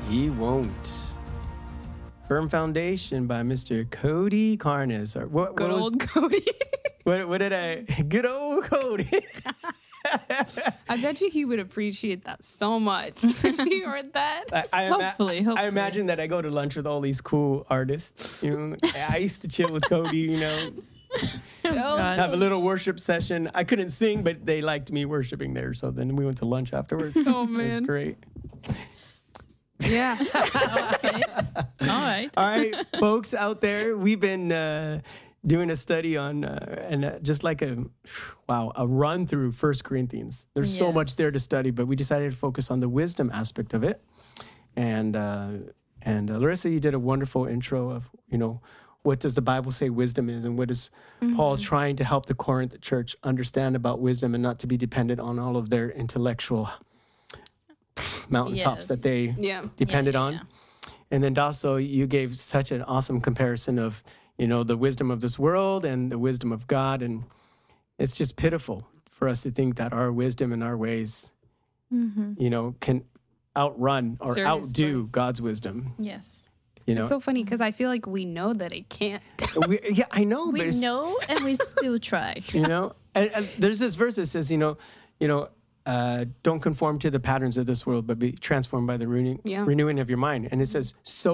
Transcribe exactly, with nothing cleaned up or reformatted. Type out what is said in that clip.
He won't. Firm Foundation by Mister Cody Carnes. Or what, Good what was, old Cody. what, what did I? Good old Cody. I bet you he would appreciate that so much if he heard that. I, I ima- Hopefully, hopefully. I imagine that I go to lunch with all these cool artists. You know, I used to chill with Cody. You know, God. have a little worship session. I couldn't sing, but they liked me worshiping there. So then we went to lunch afterwards. Oh, It was man. great. Yeah. Okay. All right. All right, folks out there, we've been uh, doing a study on, uh, and uh, just like a, wow, a run through First Corinthians. There's so much Yes. there to study, but we decided to focus on the wisdom aspect of it. And uh, and uh, Larissa, you did a wonderful intro of, you know, what does the Bible say wisdom is, and what is Paul trying to help the Corinth church understand about wisdom, and not to be dependent on all of their intellectual mountaintops Yes. that they Yeah. depended yeah, on. yeah. And then Dasso, you gave such an awesome comparison of, you know, the wisdom of this world and the wisdom of God. And it's just pitiful for us to think that our wisdom and our ways, you know, can outrun or Seriously. outdo God's wisdom. Yes. You know, It's so funny because I feel like we know that it can't. we, yeah, I know, We but it's, know and we still try. you know, and, and there's this verse that says, you know, you know, uh, don't conform to the patterns of this world, but be transformed by the renewing, Yeah. renewing of your mind. And it says, so